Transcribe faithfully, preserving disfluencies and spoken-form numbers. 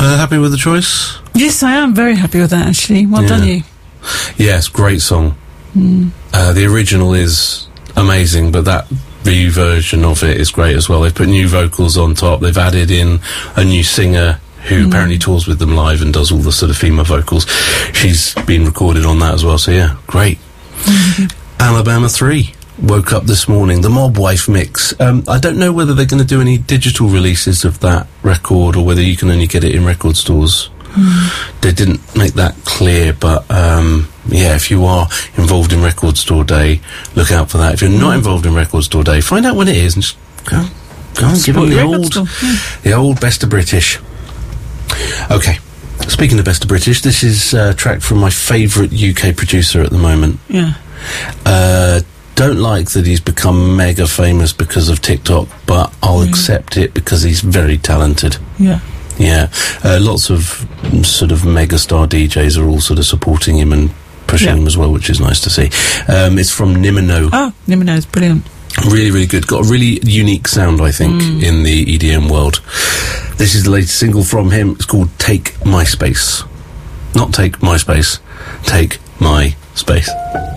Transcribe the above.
Uh, happy with the choice? Yes, I am very happy with that, actually. Well Yeah. done, you. Yes, great song. Mm. Uh, the original is amazing, but that re-version of it is great as well. They've put new vocals on top. They've added in a new singer who Mm. apparently tours with them live and does all the sort of female vocals. She's been recorded on that as well, so yeah, great. Mm-hmm. Alabama three. Woke up this morning, the Mob Wife mix. Um, I don't know whether they're going to do any digital releases of that record or whether you can only get it in record stores. Mm. They didn't make that clear, but um, yeah, if you are involved in Record Store Day, look out for that. If you're not involved in Record Store Day, find out when it is and just go, go and give Support them the your record old, store, yeah. the old Best of British. Okay, speaking of Best of British, this is a track from my favourite U K producer at the moment. Yeah. Uh, don't like that he's become mega famous because of TikTok, but I'll Mm. accept it because he's very talented. Yeah. Yeah, uh, lots of mm, sort of megastar D Js are all sort of supporting him and pushing Yeah. him as well, which is nice to see. Um, it's from Nimino. Oh, Nimino's brilliant. Really, really good. Got a really unique sound, I think, Mm. in the E D M world. This is the latest single from him. It's called Take My Space. Not Take My Space. Take My Space.